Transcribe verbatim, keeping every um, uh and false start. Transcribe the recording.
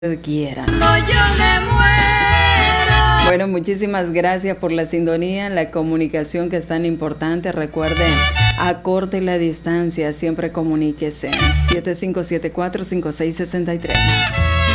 quieran. No, yo me muero. Bueno, muchísimas gracias por la sintonía, la comunicación que es tan importante. Recuerden, acorte la distancia, siempre comuníquese. siete cinco siete cuatro cinco seis seis tres.